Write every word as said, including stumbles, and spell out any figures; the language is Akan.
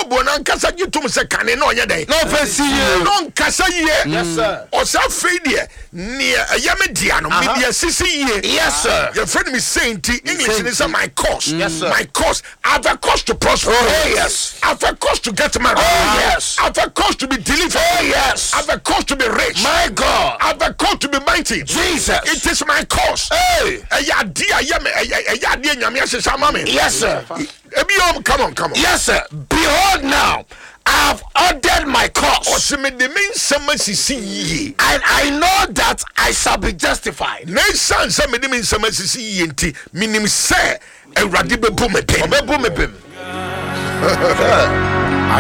Job nan kasa gitum se kane no nya den no fesi ye no kasa ye Yes sir. Osa fedie ne ayame dia no me dia sisi ye. Yes sir. Your friend me saying English is my course. Yes sir. My course. I've a course to prosper. Oh yes. I've a course to get married. Oh yes. I've a course to be delivered. Oh yes. I've a course to be rich. My God. I've a course to be mighty. Jesus. It is my course. Hey. Eya dia yame eya dia nyame asesa mame. Yes sir. Ebiom, come on, come on. Yes sir. Behold now, I have ordered my course. And I know that I shall be justified. Nation some meaning some yenti minim say and radibe boom a pin.